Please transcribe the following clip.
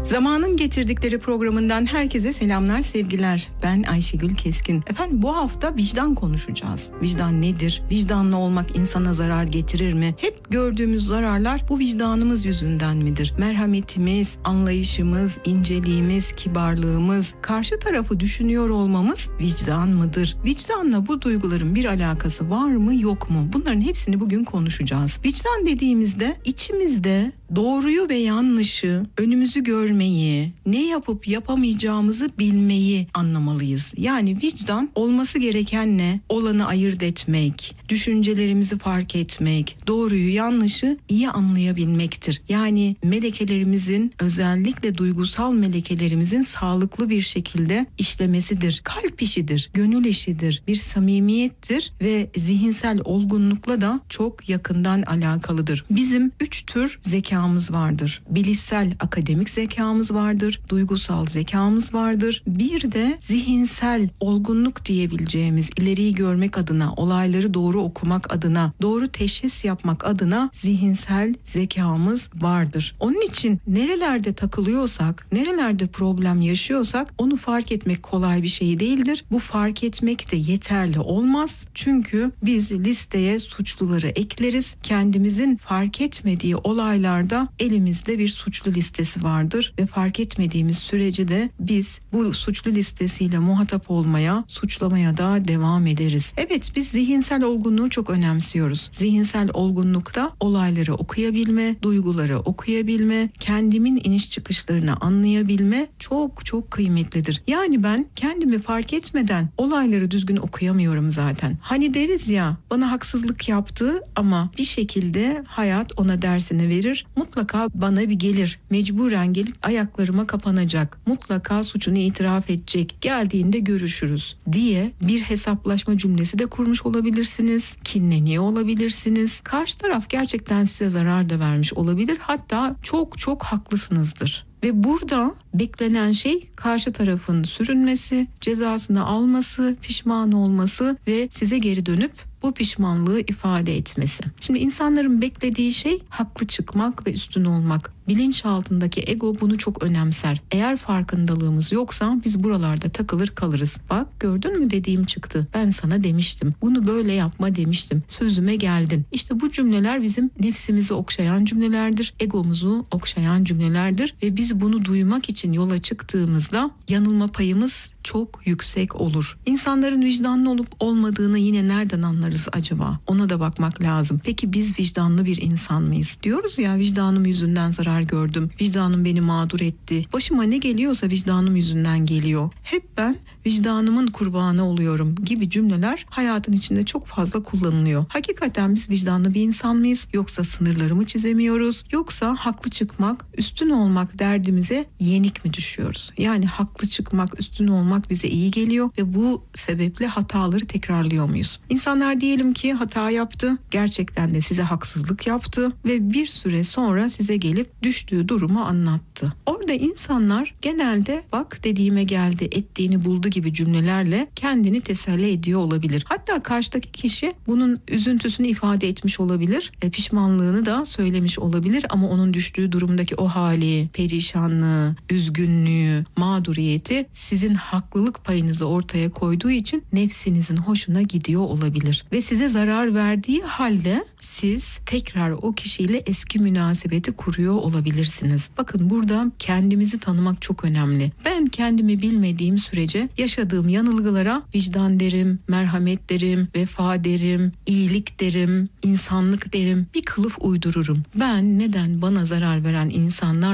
Zamanın Getirdikleri programından herkese selamlar, sevgiler. Ben Ayşegül Keskin. Efendim, bu hafta vicdan konuşacağız. Vicdan nedir? Vicdanlı olmak insana zarar getirir mi? Hep gördüğümüz zararlar bu vicdanımız yüzünden midir? Merhametimiz, anlayışımız, inceliğimiz, kibarlığımız, karşı tarafı düşünüyor olmamız vicdan mıdır? Vicdanla bu duyguların bir alakası var mı, yok mu? Bunların hepsini bugün konuşacağız. Vicdan dediğimizde içimizde doğruyu ve yanlışı, önümüzü görmeyi, ne yapıp yapamayacağımızı bilmeyi anlamalıyız. Yani vicdan olması gerekenle olanı ayırt etmek, düşüncelerimizi fark etmek, doğruyu yanlışı iyi anlayabilmektir. Yani melekelerimizin, özellikle duygusal melekelerimizin sağlıklı bir şekilde işlemesidir. Kalp işidir, gönül işidir, bir samimiyettir ve zihinsel olgunlukla da çok yakından alakalıdır. Bizim 3 tür zekamız vardır. Bilişsel akademik zekamız vardır, duygusal zekamız vardır. Bir de zihinsel olgunluk diyebileceğimiz, ileriyi görmek adına, olayları doğru okumak adına, doğru teşhis yapmak adına zihinsel zekamız vardır. Onun için nerelerde takılıyorsak, nerelerde problem yaşıyorsak onu fark etmek kolay bir şey değildir. Bu fark etmek de yeterli olmaz. Çünkü biz listeye suçluları ekleriz. Kendimizin fark etmediği olaylarda elimizde bir suçlu listesi vardır ve fark etmediğimiz sürece de biz bu suçlu listesiyle muhatap olmaya, suçlamaya da devam ederiz. Evet, biz zihinsel olgunluğu çok önemsiyoruz. Zihinsel olgunlukta olayları okuyabilme, duyguları okuyabilme, kendimin iniş çıkışlarını anlayabilme çok çok kıymetlidir. Yani ben kendimi fark etmeden olayları düzgün okuyamıyorum zaten. Hani deriz ya, bana haksızlık yaptı ama bir şekilde hayat ona dersini verir. Mutlaka bana bir gelir. Mecburen gelip ayaklarıma kapanacak. Mutlaka suçunu itiraf edecek. Geldiğinde görüşürüz diye bir hesaplaşma cümlesi de kurmuş olabilirsiniz. Kinleniyor olabilirsiniz. Karşı taraf gerçekten size zarar da vermiş olabilir. Hatta çok çok haklısınızdır. Ve burada beklenen şey karşı tarafın sürünmesi, cezasını alması, pişman olması ve size geri dönüp bu pişmanlığı ifade etmesi. Şimdi insanların beklediği şey haklı çıkmak ve üstün olmak. Bilinçaltındaki ego bunu çok önemser. Eğer farkındalığımız yoksa biz buralarda takılır kalırız. Bak, gördün mü, dediğim çıktı. Ben sana demiştim. Bunu böyle yapma demiştim. Sözüme geldin. İşte bu cümleler bizim nefsimizi okşayan cümlelerdir. Egomuzu okşayan cümlelerdir. Ve biz bunu duymak için yola çıktığımızda yanılma payımız çok yüksek olur. İnsanların vicdanlı olup olmadığını yine nereden anlarız acaba? Ona da bakmak lazım. Peki biz vicdanlı bir insan mıyız? Diyoruz ya, vicdanım yüzünden zarar gördüm. Vicdanım beni mağdur etti. Başıma ne geliyorsa vicdanım yüzünden geliyor. Hep ben vicdanımın kurbanı oluyorum gibi cümleler hayatın içinde çok fazla kullanılıyor. Hakikaten biz vicdanlı bir insan mıyız? Yoksa sınırları mı çizemiyoruz? Yoksa haklı çıkmak, üstün olmak derdimize yenik mi düşüyoruz? Yani haklı çıkmak, üstün olmak bize iyi geliyor ve bu sebeple hataları tekrarlıyor muyuz? İnsanlar diyelim ki hata yaptı, gerçekten de size haksızlık yaptı ve bir süre sonra size gelip düştüğü durumu anlattı. Orada insanlar genelde bak dediğime geldi, ettiğini buldu gibi cümlelerle kendini teselli ediyor olabilir. Hatta karşıdaki kişi bunun üzüntüsünü ifade etmiş olabilir, pişmanlığını da söylemiş olabilir ama onun düştüğü durumdaki o hali, perişanlığı, üzgünlüğü, mağduriyeti sizin haklılık payınızı ortaya koyduğu için nefsinizin hoşuna gidiyor olabilir. Ve size zarar verdiği halde siz tekrar o kişiyle eski münasebeti kuruyor olabilirsiniz. Bakın, burada kendimizi tanımak çok önemli. Ben kendimi bilmediğim sürece yaşadığım yanılgılara vicdan derim, merhamet derim, vefa derim, iyilik derim, insanlık derim, bir kılıf uydururum. Ben neden bana zarar veren insanlar